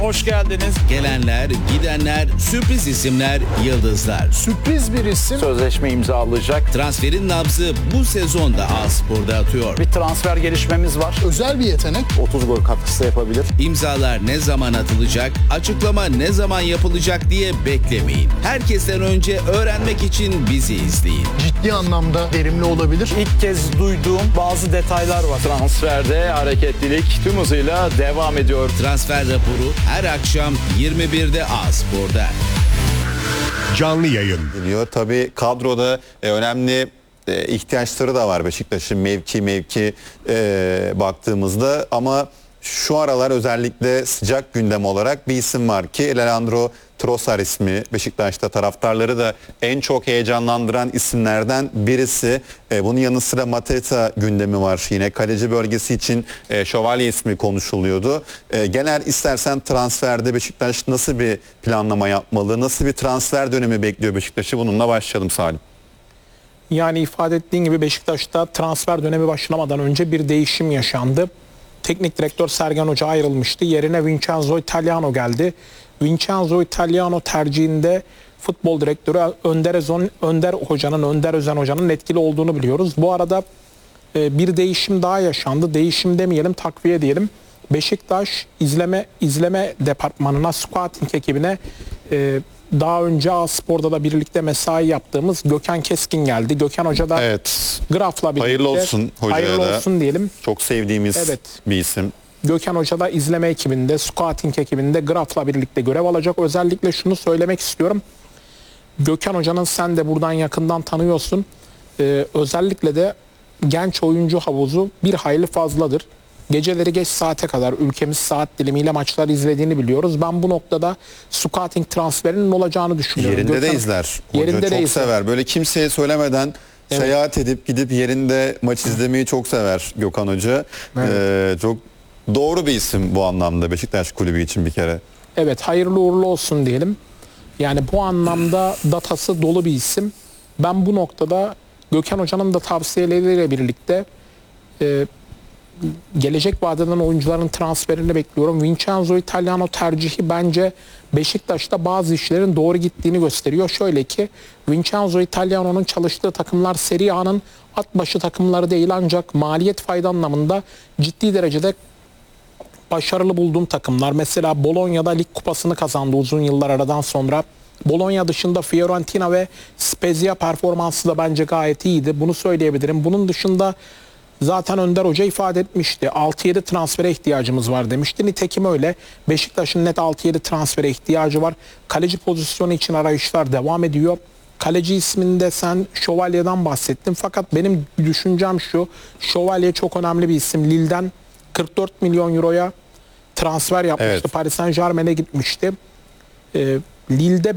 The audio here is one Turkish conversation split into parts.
hoş geldiniz. Gelenler, gidenler, sürpriz isimler, yıldızlar. Sürpriz bir isim. Sözleşme imzalayacak. Transferin nabzı bu sezonda A-Spor'da atıyor. Bir transfer gelişmemiz var. Özel bir yetenek. 30 gol katkısı yapabilir. İmzalar ne zaman atılacak, açıklama ne zaman yapılacak diye beklemeyin. Herkesten önce öğrenmek için bizi izleyin. Ciddi anlamda verimli olabilir. İlk kez duyduğum bazı detaylar var. Transferde hareketlilik tüm hızıyla devam ediyor. Transfer raporu her akşam 21'de A-Spor'da. Canlı yayın. Diyor. Tabii kadroda önemli ihtiyaçları da var Beşiktaş'ın mevki baktığımızda, ama şu aralar özellikle sıcak gündem olarak bir isim var ki Leandro Trossard ismi Beşiktaş'ta taraftarları da en çok heyecanlandıran isimlerden birisi. Bunun yanı sıra Mateta gündemi var. Yine kaleci bölgesi için Şövalye ismi konuşuluyordu. Genel istersen transferde Beşiktaş nasıl bir planlama yapmalı? Nasıl bir transfer dönemi bekliyor Beşiktaş'ı? Bununla başlayalım Salim. Yani ifade ettiğin gibi Beşiktaş'ta transfer dönemi başlamadan önce bir değişim yaşandı. Teknik direktör Sergen Hoca ayrılmıştı. Yerine Vincenzo Italiano geldi. Vincenzo Italiano tercihinde futbol direktörü Önder Özen Hoca'nın etkili olduğunu biliyoruz. Bu arada bir değişim daha yaşandı. Değişim demeyelim, takviye diyelim. Beşiktaş izleme departmanına, scouting ekibine daha önce A-Spor'da da birlikte mesai yaptığımız Gökhan Keskin geldi. Gökhan Hoca da Graf'la birlikte. Hayırlı olsun hocaya hayırlı da. olsun diyelim. Çok sevdiğimiz bir isim. Gökhan Hoca da izleme ekibinde, scouting ekibinde Graf'la birlikte görev alacak. Özellikle şunu söylemek istiyorum. Gökhan Hoca'nın, sen de buradan yakından tanıyorsun. Özellikle de genç oyuncu havuzu bir hayli fazladır. Geceleri geç saate kadar ülkemiz saat dilimiyle maçları izlediğini biliyoruz. Ben bu noktada scouting transferinin olacağını düşünüyorum. Yerinde Gökhan, de izler. Hoca yerinde çok de izler. sever. Böyle kimseye söylemeden seyahat edip gidip yerinde maç izlemeyi çok sever Gökhan Hoca. Çok doğru bir isim bu anlamda Beşiktaş kulübü için bir kere. Evet, hayırlı uğurlu olsun diyelim. Yani bu anlamda datası dolu bir isim. Ben bu noktada Gökhan Hoca'nın da tavsiyeleriyle birlikte gelecek vadeden oyuncuların transferini bekliyorum. Vincenzo Italiano tercihi bence Beşiktaş'ta bazı işlerin doğru gittiğini gösteriyor. Şöyle ki Vincenzo Italiano'nun çalıştığı takımlar Serie A'nın at başı takımları değil, ancak maliyet fayda anlamında ciddi derecede başarılı bulduğum takımlar. Mesela Bologna'da lig kupasını kazandı uzun yıllar aradan sonra. Bologna dışında Fiorentina ve Spezia performansı da bence gayet iyiydi. Bunu söyleyebilirim. Bunun dışında zaten Önder Hoca ifade etmişti. 6-7 transfere ihtiyacımız var demişti. Nitekim öyle. Beşiktaş'ın net 6-7 transfere ihtiyacı var. Kaleci pozisyonu için arayışlar devam ediyor. Kaleci isminde sen Şövalye'den bahsettin. Fakat benim düşüncem şu. Şövalye çok önemli bir isim. Lille'den 44 milyon euroya transfer yapmıştı. Evet. Paris Saint-Germain'e gitmişti. Lille'de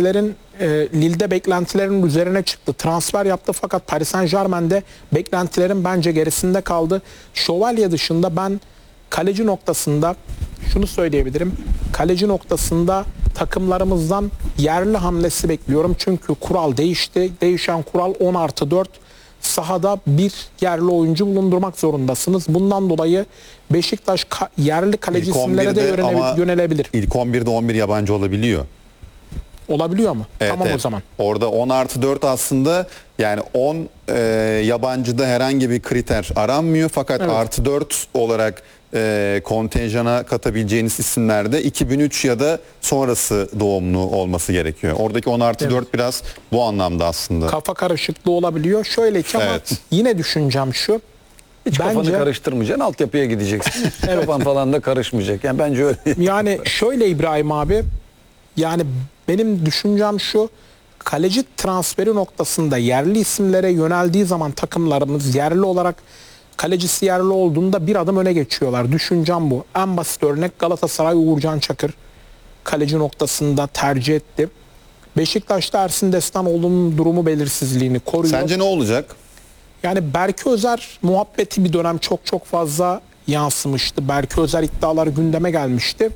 beklentilerin üzerine çıktı. Transfer yaptı fakat Paris Saint-Germain'de beklentilerin bence gerisinde kaldı. Şövalye dışında ben kaleci noktasında şunu söyleyebilirim. Kaleci noktasında takımlarımızdan yerli hamlesi bekliyorum. Çünkü kural değişti. Değişen kural 10+4. Sahada bir yerli oyuncu bulundurmak zorundasınız. Bundan dolayı Beşiktaş yerli kaleci isimlere de yönelebilir. İlk 11'de 11 yabancı olabiliyor. Olabiliyor mu? Evet, Tamam evet. o zaman. Orada 10+4 aslında, yani 10 yabancıda herhangi bir kriter aranmıyor. Fakat Evet. +4 olarak kontenjana katabileceğiniz isimlerde 2003 ya da sonrası doğumlu olması gerekiyor. Oradaki 10+4 biraz bu anlamda aslında. Kafa karışıklığı olabiliyor. Şöyle ki ama Evet. yine düşüncem şu. Hiç kafanı karıştırmayacaksın, altyapıya gideceksin. Kafan falan da karışmayacak. Yani bence öyle. Yani şöyle İbrahim abi, yani benim düşüncem şu. Kaleci transferi noktasında yerli isimlere yöneldiği zaman takımlarımız yerli olarak, kalecisi yerli olduğunda bir adım öne geçiyorlar. Düşüncem bu. En basit örnek Galatasaray Uğurcan Çakır kaleci noktasında tercih etti. Beşiktaş'ta Ersin Destanoğlu'nun durumu belirsizliğini koruyor. Sence ne olacak? Yani Berke Özer muhabbeti bir dönem çok fazla yansımıştı. Berke Özer iddiaları gündeme gelmişti.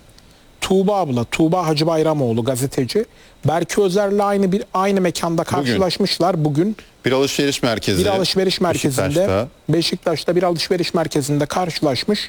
Tuğba Hacı Bayramoğlu gazeteci. Berke Özer'le aynı mekanda karşılaşmışlar bugün. Bir alışveriş merkezi. Bir alışveriş merkezinde. Beşiktaş'ta bir alışveriş merkezinde karşılaşmış.